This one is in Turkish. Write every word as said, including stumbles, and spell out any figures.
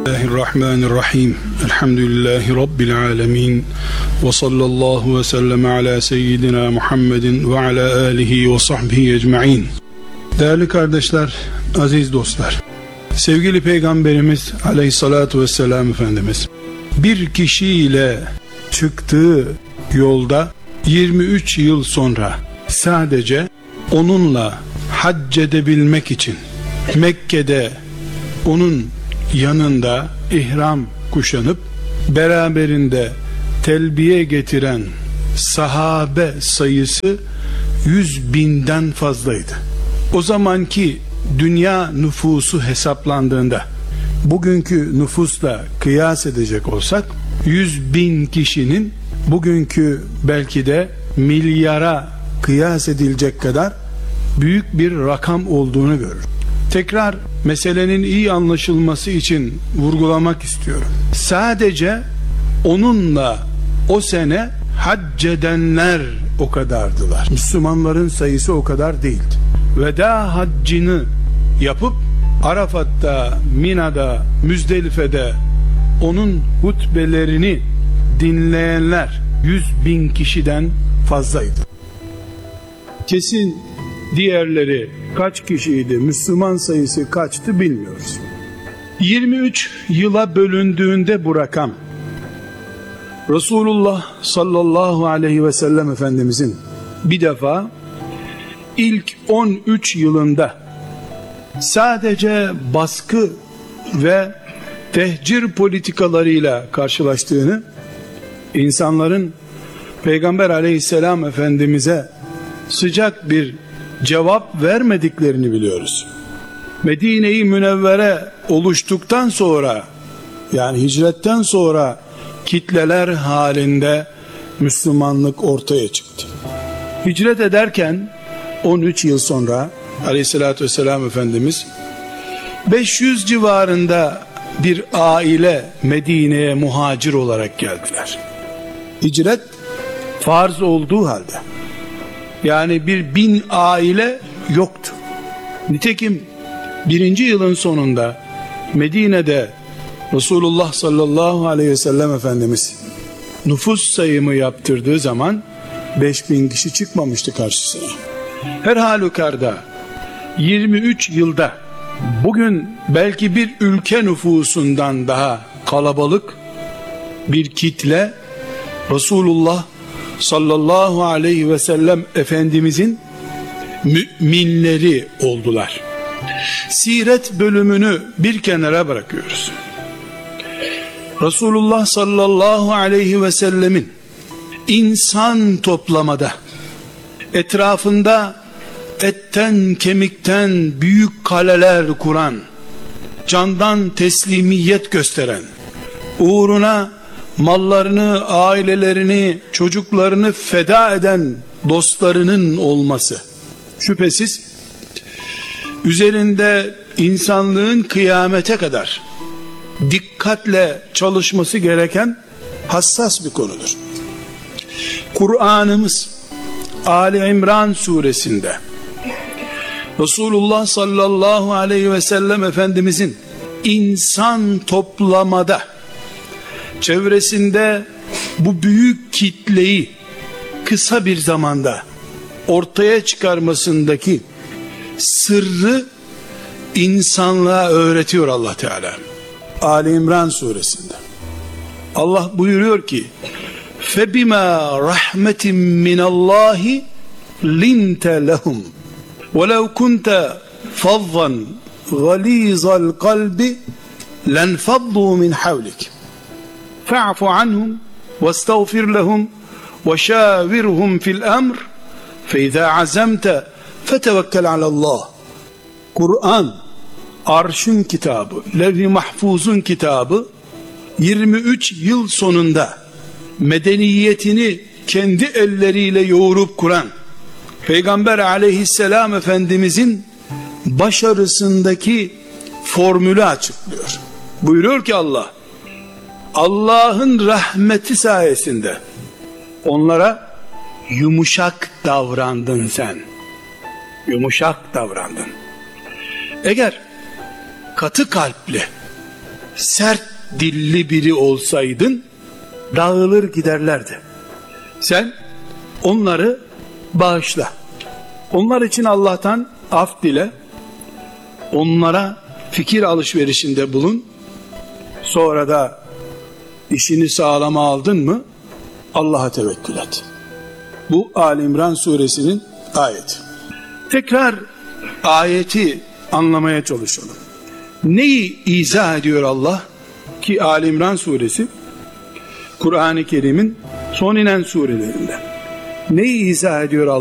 Bismillahirrahmanirrahim. Elhamdülillahi Rabbil alemin. Ve sallallahu ve sellem ala seyyidina Muhammedin ve ala alihi ve sahbihi ecma'in. Değerli kardeşler, aziz dostlar, sevgili Peygamberimiz aleyhissalatu vesselam Efendimiz bir kişiyle çıktığı yolda yirmi üç yıl sonra sadece onunla hac edebilmek için Mekke'de onun yanında ihram kuşanıp beraberinde telbiye getiren sahabe sayısı yüz binden fazlaydı. O zamanki dünya nüfusu hesaplandığında bugünkü nüfusla kıyas edecek olsak yüz bin kişinin bugünkü belki de milyara kıyas edilecek kadar büyük bir rakam olduğunu görür. Tekrar meselenin iyi anlaşılması için vurgulamak istiyorum. Sadece onunla o sene hac edenler o kadardılar. Müslümanların sayısı o kadar değildi. Veda haccını yapıp Arafat'ta, Mina'da, Müzdelife'de onun hutbelerini dinleyenler yüz bin kişiden fazlaydı. Kesin diğerleri kaç kişiydi, Müslüman sayısı kaçtı bilmiyoruz. yirmi üç yıla bölündüğünde bu rakam, Resulullah sallallahu aleyhi ve sellem Efendimizin bir defa ilk on üç yılında sadece baskı ve tehcir politikalarıyla karşılaştığını, insanların Peygamber aleyhisselam Efendimiz'e sıcak bir cevap vermediklerini biliyoruz. Medine-i Münevvere oluştuktan sonra, yani hicretten sonra kitleler halinde Müslümanlık ortaya çıktı. Hicret ederken on üç yıl sonra aleyhissalatü vesselam Efendimiz beş yüz civarında bir aile Medine'ye muhacir olarak geldiler. Hicret farz olduğu halde, yani bir bin aile yoktu. Nitekim birinci yılın sonunda Medine'de Resulullah sallallahu aleyhi ve sellem Efendimiz nüfus sayımı yaptırdığı zaman beş bin kişi çıkmamıştı karşısına. Her halükarda yirmi üç yılda bugün belki bir ülke nüfusundan daha kalabalık bir kitle Resulullah sallallahu aleyhi ve sellem Efendimizin müminleri oldular. Siret bölümünü bir kenara bırakıyoruz. Resulullah sallallahu aleyhi ve sellemin insan toplamada, etrafında etten kemikten büyük kaleler kuran, candan teslimiyet gösteren, uğruna mallarını, ailelerini, çocuklarını feda eden dostlarının olması şüphesiz üzerinde insanlığın kıyamete kadar dikkatle çalışması gereken hassas bir konudur. Kur'an'ımız Ali İmran suresinde Resulullah sallallahu aleyhi ve sellem Efendimizin insan toplamada çevresinde bu büyük kitleyi kısa bir zamanda ortaya çıkarmasındaki sırrı insanlığa öğretiyor Allah Teala. Ali İmran suresinde Allah buyuruyor ki: "Febima rahmetin minallahi linte lehum ve lev kunte fazzan galizal kalbi lenfaddu min havlik fa'fu anhum vestağfir lehum ve şavirhum fil emr fe izâ azamte fetevekkel alallah." Kur'an, arşın kitabı, levh-i mahfuzun kitabı, yirmi üç yıl sonunda medeniyetini kendi elleriyle yoğurup kuran Peygamber aleyhisselam Efendimizin başarısındaki formülü açıklıyor. Buyuruyor ki Allah, Allah'ın rahmeti sayesinde onlara yumuşak davrandın sen. Yumuşak davrandın. Eğer katı kalpli, sert dilli biri olsaydın dağılır giderlerdi. Sen onları bağışla. Onlar için Allah'tan af dile. Onlara fikir alışverişinde bulun. Sonra da işini sağlama aldın mı Allah'a tevekkül et. Bu Ali İmran suresinin ayeti. Tekrar ayeti anlamaya çalışalım. Neyi izah ediyor Allah? Ki Ali İmran suresi Kur'an-ı Kerim'in son inen surelerinden. Neyi izah ediyor Allah?